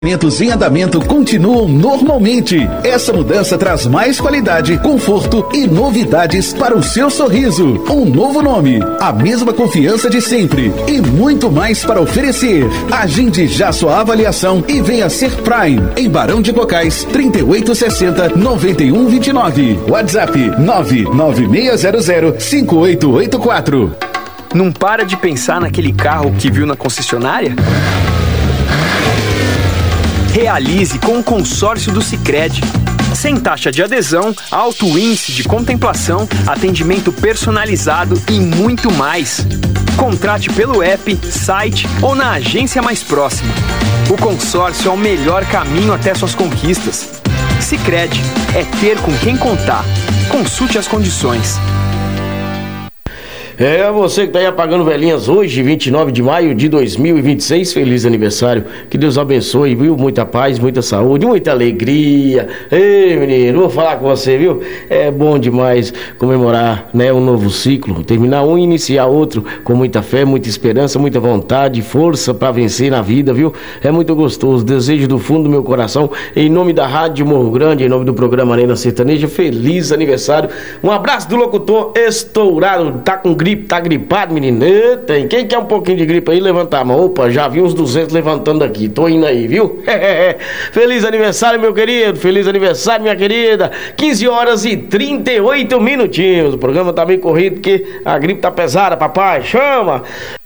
Em andamento continuam normalmente. Essa mudança traz mais qualidade, conforto e novidades para o seu sorriso. Um novo nome, a mesma confiança de sempre e muito mais para oferecer. Agende já sua avaliação e venha ser Prime em Barão de Cocais, 3860-9129. WhatsApp 996005884. Não para de pensar naquele carro que viu na concessionária? Realize com o consórcio do Sicredi. Sem taxa de adesão, alto índice de contemplação, atendimento personalizado e muito mais. Contrate pelo app, site ou na agência mais próxima. O consórcio é o melhor caminho até suas conquistas. Sicredi é ter com quem contar. Consulte as condições. É, você que tá aí apagando velhinhas hoje, 29 de maio de 2026, feliz aniversário, que Deus abençoe, viu? Muita paz, muita saúde, muita alegria. Ei, menino, vou falar com você, viu? É bom demais comemorar, né, um novo ciclo, terminar um e iniciar outro com muita fé, muita esperança, muita vontade, força pra vencer na vida, viu? É muito gostoso, desejo do fundo do meu coração, em nome da Rádio Morro Grande, em nome do programa Arena Sertaneja, feliz aniversário. Um abraço do locutor estourado, tá com gripe, tá gripado, menino? Tem. Quem quer um pouquinho de gripe aí, levanta a mão. Opa, já vi uns 200 levantando aqui. Tô indo aí, viu? Feliz aniversário, meu querido. Feliz aniversário, minha querida. 15 horas e 38 minutinhos. O programa tá bem corrido porque a gripe tá pesada, papai. Chama!